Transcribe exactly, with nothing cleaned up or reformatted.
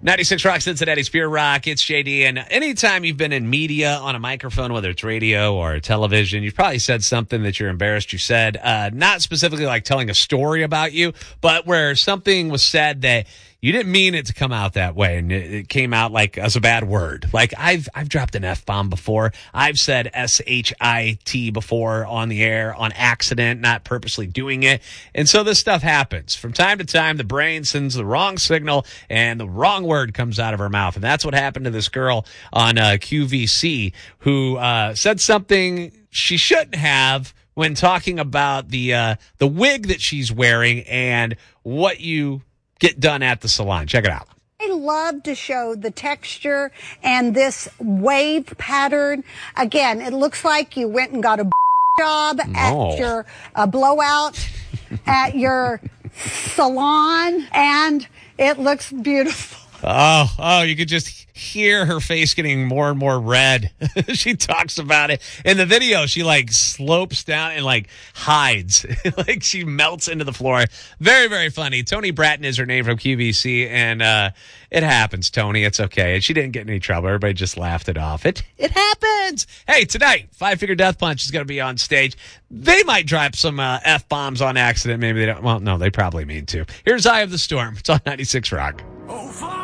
ninety-six Rock, Cincinnati's Pure Rock. It's J D. And anytime you've been in media on a microphone, whether it's radio or television, you've probably said something that you're embarrassed you said. Uh, not specifically like telling a story about you, but where something was said that you didn't mean it to come out that way, and it, it came out like as a bad word. Like I've I've dropped an F-bomb before. I've said S H I T before on the air on accident, not purposely doing it. And so this stuff happens. From time to time, the brain sends the wrong signal, and the wrong word comes out of her mouth. And that's what happened to this girl on uh, Q V C who uh, said something she shouldn't have when talking about the uh, the wig that she's wearing and what you get done at the salon. Check it out. I love to show the texture and this wave pattern. Again, it looks like you went and got a job No. at your uh, blowout at your salon, and it looks beautiful. Oh, oh, you could just hear her face getting more and more red. She talks about it. In the video, she like slopes down and like hides. Like she melts into the floor. Very, very funny. Tony Bratton is her name from Q V C, and uh, it happens, Tony. It's okay. And she didn't get in any trouble. Everybody just laughed it off. It it happens. Hey, tonight, Five Finger Death Punch is going to be on stage. They might drop some uh, F-bombs on accident. Maybe they don't. Well, no, they probably mean to. Here's Eye of the Storm. It's on ninety-six Rock.